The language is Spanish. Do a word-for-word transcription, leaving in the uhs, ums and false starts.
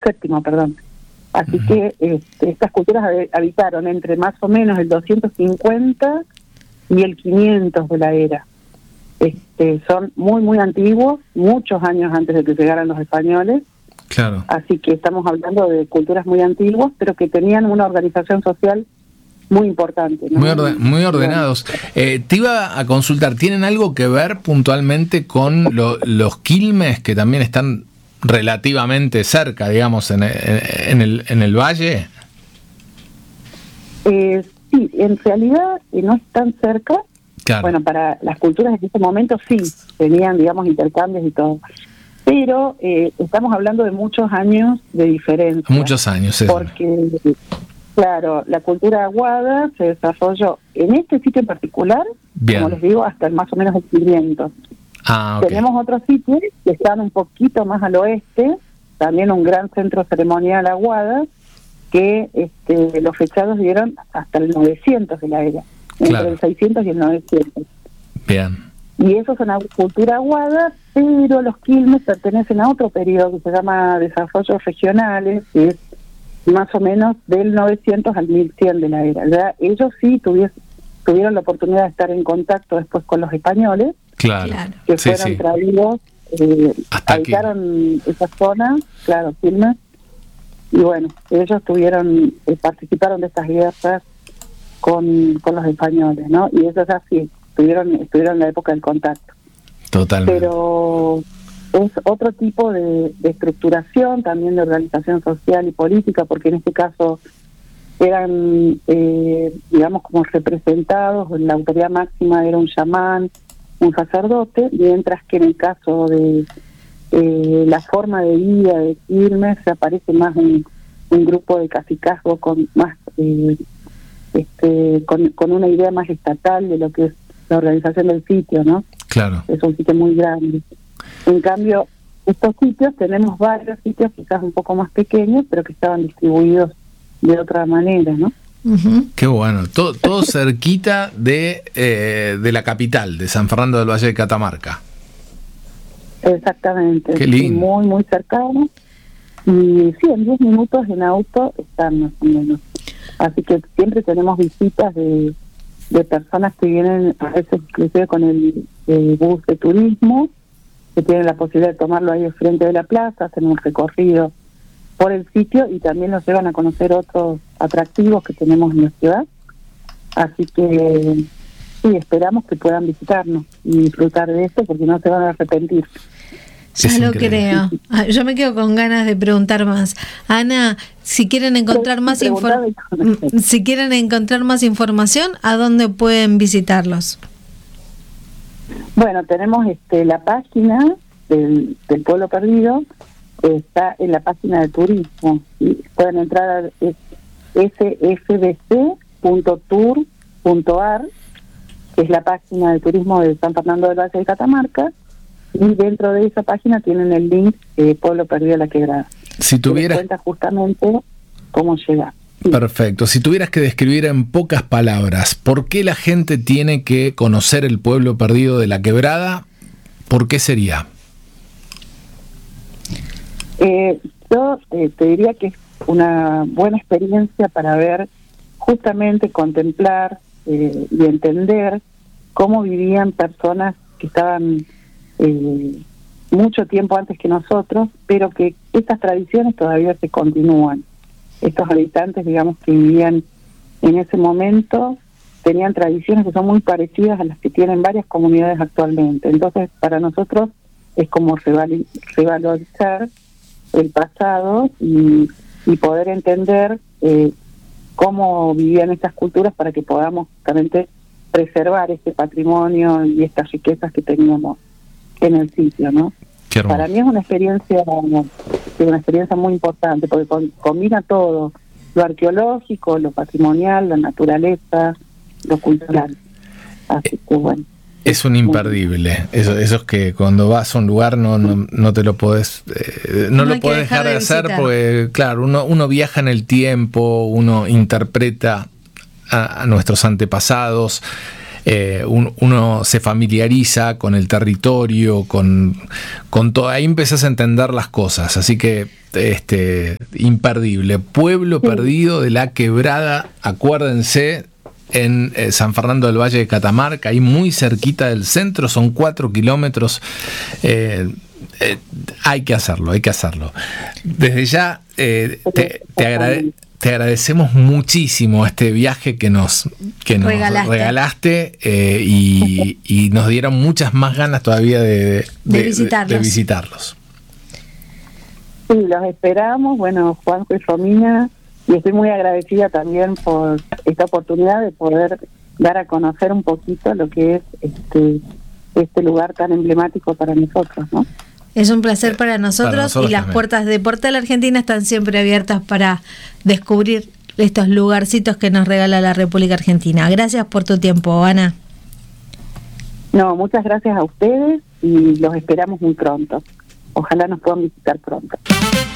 séptimo, perdón. Así uh-huh. que este, estas culturas habitaron entre más o menos el doscientos cincuenta y el quinientos de la era. Este, son muy, muy antiguos, muchos años antes de que llegaran los españoles. Claro. Así que estamos hablando de culturas muy antiguas, pero que tenían una organización social muy importante, ¿no? Muy, orden, muy ordenados. Eh, te iba a consultar, ¿tienen algo que ver puntualmente con lo, los quilmes que también están relativamente cerca, digamos, en, en, en, el, en el valle? Eh, sí, en realidad eh, no están cerca. Claro. Bueno, para las culturas en ese momento sí, tenían, digamos, intercambios y todo. Pero eh, estamos hablando de muchos años de diferencia. Muchos años, eso. Porque... Claro, la cultura aguada se desarrolló en este sitio en particular, Bien. Como les digo, hasta el más o menos el quinientos. Ah, okay. Tenemos otros sitios que están un poquito más al oeste, también un gran centro ceremonial aguada, que este, los fechados dieron hasta el novecientos de la era, claro. entre el seiscientos y el novecientos. Bien. Y eso es una cultura aguada, pero los quilmes pertenecen a otro periodo que se llama desarrollos regionales, que es más o menos del novecientos al mil cien de la era. Ya ellos sí tuvies, tuvieron la oportunidad de estar en contacto después con los españoles, claro. que sí, fueron sí. traídos, eh, habitaron esa zona, claro, Quilmes, y bueno, ellos tuvieron, eh, participaron de estas guerras con, con los españoles, ¿no? Y ellos así, estuvieron, estuvieron en la época del contacto. Totalmente. Pero es otro tipo de, de estructuración, también de organización social y política, porque en este caso eran, eh, digamos, como representados, la autoridad máxima era un chamán, un sacerdote, mientras que en el caso de eh, la forma de vida de Quilmes se aparece más un, un grupo de cacicazgo con más eh, este, con, con una idea más estatal de lo que es la organización del sitio, ¿no? Claro. Es un sitio muy grande. En cambio, estos sitios, tenemos varios sitios quizás un poco más pequeños, pero que estaban distribuidos de otra manera, ¿no? Uh-huh. Qué bueno. Todo, todo cerquita de, eh, de la capital, de San Fernando del Valle de Catamarca. Exactamente. Qué lindo. Muy, muy cercano. Y sí, en diez minutos en auto están más o menos. Así que siempre tenemos visitas de, de personas que vienen, a veces inclusive con el, el bus de turismo, que tienen la posibilidad de tomarlo ahí frente de la plaza, hacen un recorrido por el sitio y también nos llevan a conocer otros atractivos que tenemos en la ciudad. Así que sí, esperamos que puedan visitarnos y disfrutar de esto, porque no se van a arrepentir. Ya es lo creo. Yo me quedo con ganas de preguntar más. Ana, si quieren encontrar más infor- si quieren encontrar más información, ¿a dónde pueden visitarlos? Bueno, tenemos este la página del, del Pueblo Perdido, está en la página de turismo. ¿Sí? Pueden entrar a s f b c punto tour punto a r, que es la página de turismo de San Fernando del Valle de Catamarca, y dentro de esa página tienen el link de Pueblo Perdido de la Quebrada. Si tuvieras... que les cuenta justamente cómo llegar. Sí. Perfecto. Si tuvieras que describir en pocas palabras, ¿por qué la gente tiene que conocer el Pueblo Perdido de la Quebrada? ¿Por qué sería? Eh, yo eh, te diría que es una buena experiencia para ver, justamente contemplar eh, y entender cómo vivían personas que estaban eh, mucho tiempo antes que nosotros, pero que estas tradiciones todavía se continúan. Estos habitantes, digamos, que vivían en ese momento, tenían tradiciones que son muy parecidas a las que tienen varias comunidades actualmente. Entonces, para nosotros es como reval- revalorizar el pasado y, y poder entender eh, cómo vivían estas culturas, para que podamos justamente preservar este patrimonio y estas riquezas que teníamos en el sitio, ¿no? Para mí es una experiencia, una experiencia muy importante, porque con, combina todo, lo arqueológico, lo patrimonial, la naturaleza, lo cultural. Así que bueno. Es un imperdible. Eso, eso es que cuando vas a un lugar no, no, no te lo podés, eh, no, no lo podés dejar de, de hacer, porque claro, uno, uno viaja en el tiempo, uno interpreta a, a nuestros antepasados. eh, un, uno se familiariza con el territorio, con, con todo, ahí empezás a entender las cosas, así que este imperdible. Pueblo sí. Perdido de la Quebrada, acuérdense, en eh, San Fernando del Valle de Catamarca, ahí muy cerquita del centro, son cuatro kilómetros. Eh, eh, hay que hacerlo, hay que hacerlo. Desde ya eh, te, te, agrade, te agradecemos muchísimo este viaje que nos, que nos regalaste, regalaste eh, y, y nos dieron muchas más ganas todavía de, de, de, visitarlos. de, de visitarlos. Sí, los esperamos. Bueno, Juanjo y Romina, y estoy muy agradecida también por esta oportunidad de poder dar a conocer un poquito lo que es este este lugar tan emblemático para nosotros, ¿no? Es un placer para nosotros, para nosotros y las también. Puertas de Portal Argentina están siempre abiertas para descubrir estos lugarcitos que nos regala la República Argentina. Gracias por tu tiempo, Ana. No, muchas gracias a ustedes y los esperamos muy pronto. Ojalá nos puedan visitar pronto.